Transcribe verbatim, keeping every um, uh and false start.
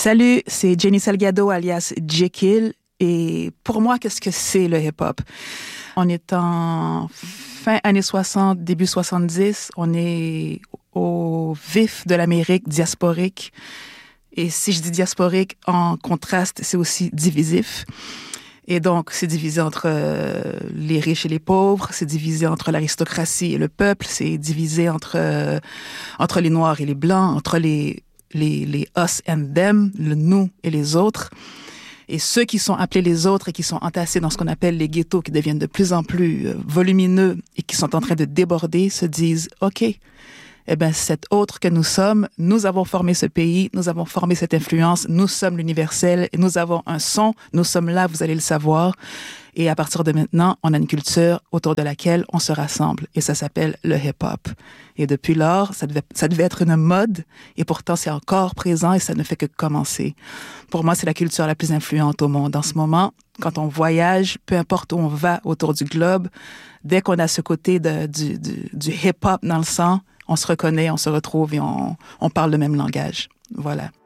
Salut, c'est Jenny Salgado alias Jekyll. Et pour moi, qu'est-ce que c'est le hip-hop? On est en fin années soixante, début soixante-dix. On est au vif de l'Amérique diasporique. Et si je dis diasporique, en contraste, c'est aussi divisif. Et donc, c'est divisé entre euh, les riches et les pauvres, c'est divisé entre l'aristocratie et le peuple, c'est divisé entre, euh, entre les noirs et les blancs, entre les, les, les us and them, le nous et les autres. Et ceux qui sont appelés les autres et qui sont entassés dans ce qu'on appelle les ghettos, qui deviennent de plus en plus euh, volumineux et qui sont en train de déborder, se disent « OK, eh bien, cet autre que nous sommes, nous avons formé ce pays, nous avons formé cette influence, nous sommes l'universel, et nous avons un son, nous sommes là, vous allez le savoir. Et à partir de maintenant, on a une culture autour de laquelle on se rassemble. Et ça s'appelle le hip-hop. Et depuis lors, ça devait, ça devait être une mode, et pourtant c'est encore présent et ça ne fait que commencer. Pour moi, c'est la culture la plus influente au monde. En ce moment, quand on voyage, peu importe où on va autour du globe, dès qu'on a ce côté de, du, du, du hip-hop dans le sang, on se reconnaît, on se retrouve et on, on parle le même langage. Voilà.